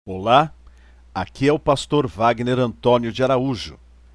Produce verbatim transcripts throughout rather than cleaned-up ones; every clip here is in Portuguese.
Olá, aqui é o pastor Wagner Antônio de Araújo.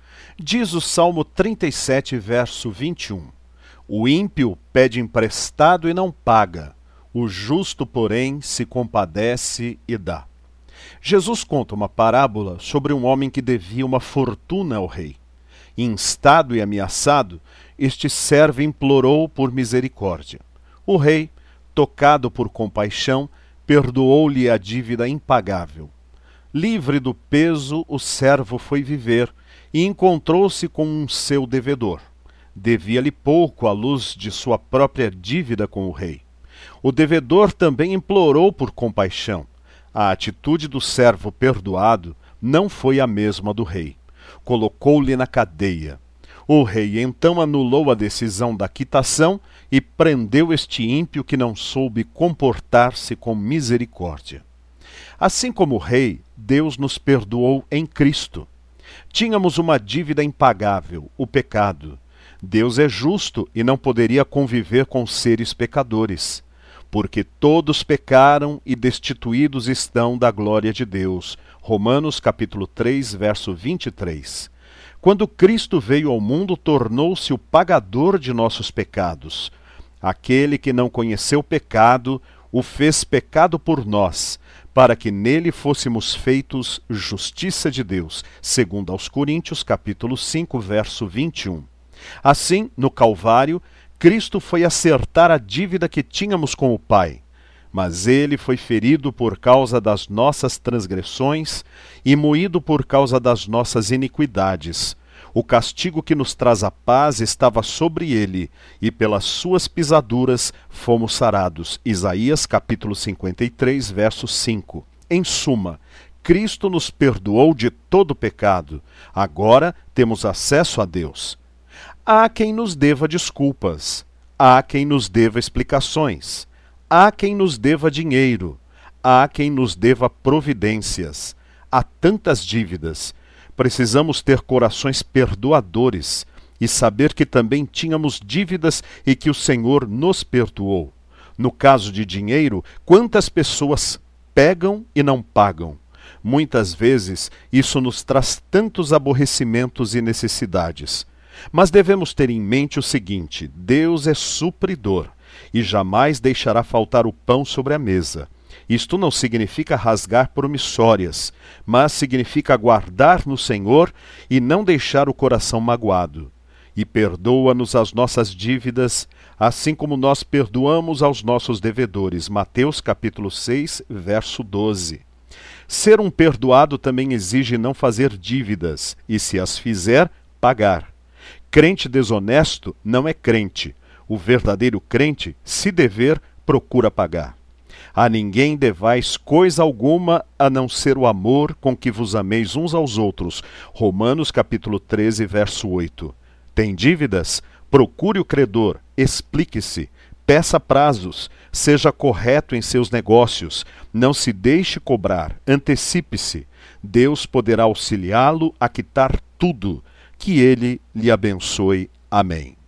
Diz o Salmo trinta e sete, verso vinte e um: O ímpio pede emprestado e não paga, o justo, porém, se compadece e dá. Jesus conta uma parábola sobre um homem que devia uma fortuna ao rei. Instado e ameaçado, este servo implorou por misericórdia. O rei, tocado por compaixão, perdoou-lhe a dívida impagável. Livre do peso, o servo foi viver e encontrou-se com um seu devedor. Devia-lhe pouco à luz de sua própria dívida com o rei. O devedor também implorou por compaixão. A atitude do servo perdoado não foi a mesma do rei. Colocou-lhe na cadeia. O rei então anulou a decisão da quitação e prendeu este ímpio que não soube comportar-se com misericórdia. Assim como o rei, Deus nos perdoou em Cristo. Tínhamos uma dívida impagável, o pecado. Deus é justo e não poderia conviver com seres pecadores, porque todos pecaram e destituídos estão da glória de Deus. Romanos capítulo três, verso vinte e três. Quando Cristo veio ao mundo, tornou-se o pagador de nossos pecados. Aquele que não conheceu pecado, o fez pecado por nós, para que nele fôssemos feitos justiça de Deus, segundo aos Coríntios, capítulo cinco, verso vinte e um. Assim, no Calvário, Cristo foi acertar a dívida que tínhamos com o Pai. Mas ele foi ferido por causa das nossas transgressões e moído por causa das nossas iniquidades. O castigo que nos traz a paz estava sobre ele, e pelas suas pisaduras fomos sarados. Isaías capítulo cinquenta e três, verso cinco. Em suma, Cristo nos perdoou de todo pecado. Agora temos acesso a Deus. Há quem nos deva desculpas. Há quem nos deva explicações. Há quem nos deva dinheiro, há quem nos deva providências. Há tantas dívidas. Precisamos ter corações perdoadores e saber que também tínhamos dívidas e que o Senhor nos perdoou. No caso de dinheiro, quantas pessoas pegam e não pagam? Muitas vezes isso nos traz tantos aborrecimentos e necessidades. Mas devemos ter em mente o seguinte: Deus é supridor e jamais deixará faltar o pão sobre a mesa. Isto não significa rasgar promissórias, mas significa guardar no Senhor e não deixar o coração magoado. E perdoa-nos as nossas dívidas, assim como nós perdoamos aos nossos devedores. Mateus capítulo seis, verso doze. Ser um perdoado também exige não fazer dívidas, e se as fizer, pagar. Crente desonesto não é crente. O verdadeiro crente, se dever, procura pagar. A ninguém devais coisa alguma a não ser o amor com que vos ameis uns aos outros. Romanos capítulo treze, verso oito. Tem dívidas? Procure o credor, explique-se, peça prazos, seja correto em seus negócios, não se deixe cobrar, antecipe-se. Deus poderá auxiliá-lo a quitar tudo. Que ele lhe abençoe. Amém.